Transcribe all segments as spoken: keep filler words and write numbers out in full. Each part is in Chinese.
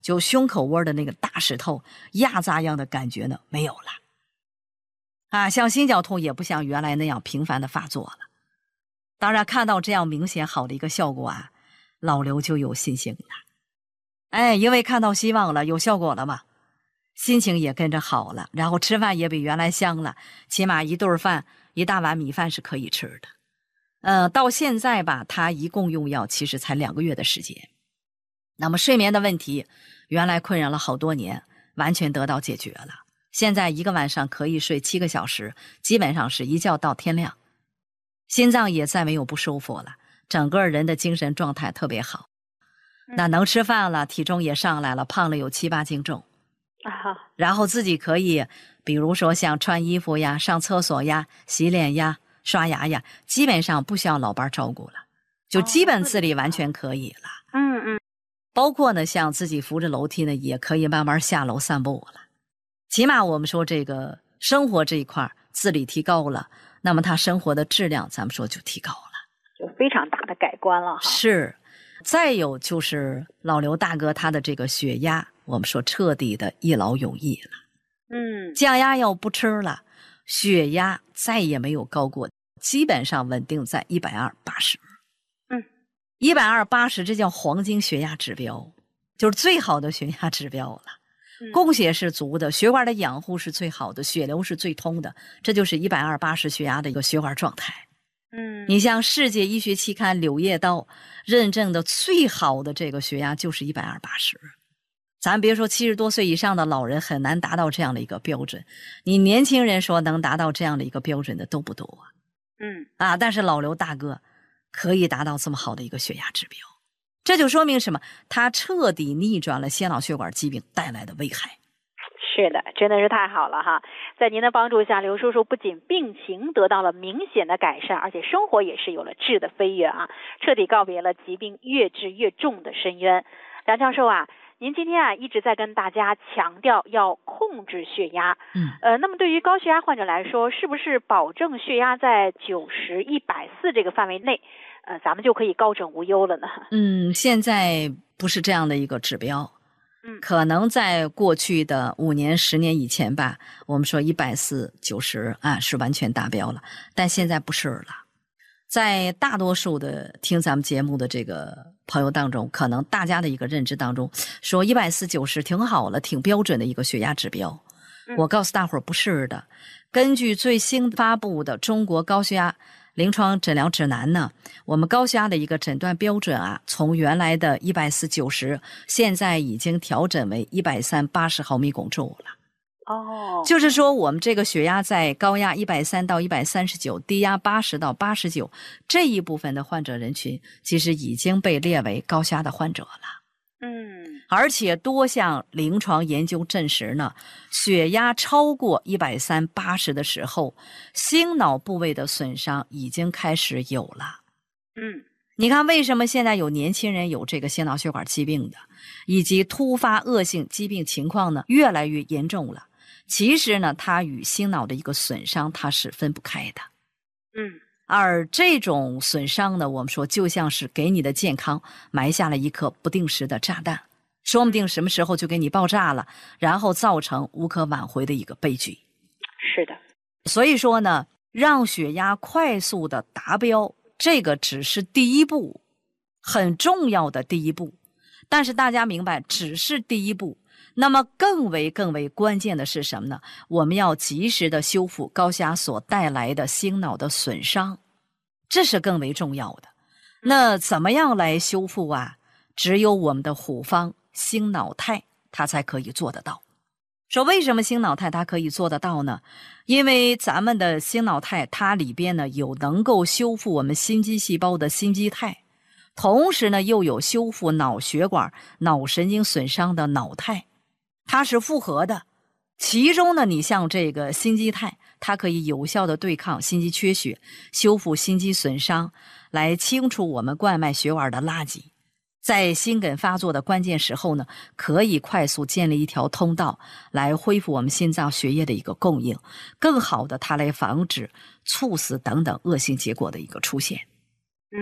就胸口窝的那个大石头压榨样的感觉呢没有了啊，像心绞痛也不像原来那样频繁的发作了。当然看到这样明显好的一个效果啊，老刘就有信心了。哎，因为看到希望了，有效果了嘛，心情也跟着好了，然后吃饭也比原来香了，起码一顿饭一大碗米饭是可以吃的。呃，到现在吧，他一共用药其实才两个月的时间。那么睡眠的问题原来困扰了好多年，完全得到解决了。现在一个晚上可以睡七个小时，基本上是一觉到天亮。心脏也再没有不舒服了，整个人的精神状态特别好。那能吃饭了，体重也上来了，胖了有七八斤重。然后自己可以比如说像穿衣服呀、上厕所呀、洗脸呀、刷牙呀，基本上不需要老伴照顾了，就基本自理完全可以了。 嗯嗯， 包括呢像自己扶着楼梯呢也可以慢慢下楼散步了。起码我们说这个生活这一块自理提高了，那么他生活的质量咱们说就提高了， 就非常大的改观了哈。 是。再有就是老刘大哥他的这个血压，我们说彻底的一劳永逸了。 嗯， 降压药不吃了，血压再也没有高过，基本上稳定在一百二八十。 嗯， 一百二八十这叫黄金血压指标，就是最好的血压指标了。供血是足的，血管的养护是最好的，血流是最通的，这就是一百二八十血压的一个血管状态。 嗯， 你像世界医学期刊《柳叶刀》认证的最好的这个血压就是一百二八十。咱别说七十多岁以上的老人很难达到这样的一个标准，你年轻人说能达到这样的一个标准的都不多。 嗯啊，但是老刘大哥可以达到这么好的一个血压指标，这就说明什么？他彻底逆转了心脑血管疾病带来的危害。 是的，真的是太好了哈！在您的帮助下，刘叔叔不仅病情得到了明显的改善，而且生活也是有了质的飞跃啊，彻底告别了疾病越治越重的深渊。梁教授啊，您今天啊一直在跟大家强调要控制血压， 嗯， 呃，那么对于高血压患者来说，是不是保证血压在九十、一百四这个范围内，呃，咱们就可以高枕无忧了呢？ 嗯，现在不是这样的一个指标。 嗯， 可能在过去的五年、十年以前吧，我们说一百四、九十啊是完全达标了，但现在不是了。在大多数的听咱们节目的这个朋友当中，可能大家的一个认知当中，说一百四、九十挺好了，挺标准的一个血压指标。我告诉大伙儿不是的，根据最新发布的中国高血压临床诊疗指南呢，我们高血压的一个诊断标准啊，从原来的一百四九十，现在已经调整为一百三八十毫米汞柱了。 哦， 就是说我们这个血压在高压一百三到一百三十九，低压八十到八十九这一部分的患者人群，其实已经被列为高血压的患者了。 嗯， 而且多项临床研究证实呢，血压超过一百三八十的时候，心脑部位的损伤已经开始有了。 嗯， 你看为什么现在有年轻人有这个心脑血管疾病的，以及突发恶性疾病情况呢越来越严重了？其实呢，它与心脑的一个损伤它是分不开的。 嗯， 而这种损伤呢，我们说就像是给你的健康埋下了一颗不定时的炸弹，说不定什么时候就给你爆炸了，然后造成无可挽回的一个悲剧。 是的。 所以说呢，让血压快速的达标，这个只是第一步，很重要的第一步。但是大家明白，只是第一步。那么更为更为关键的是什么呢？我们要及时的修复高血压所带来的心脑的损伤，这是更为重要的。那怎么样来修复啊？只有我们的虎方心脑肽它才可以做得到。说为什么心脑肽它可以做得到呢？因为咱们的心脑肽它里边呢有能够修复我们心肌细胞的心肌肽，同时呢又有修复脑血管脑神经损伤的脑肽，它是复合的。其中呢，你像这个心肌肽，它可以有效的对抗心肌缺血，修复心肌损伤，来清除我们冠脉血管的垃圾。在心梗发作的关键时候呢，可以快速建立一条通道，来恢复我们心脏血液的一个供应，更好的它来防止猝死等等恶性结果的一个出现。 嗯，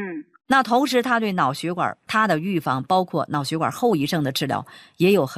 那同时，它对脑血管它的预防，包括脑血管后遗症的治疗，也有很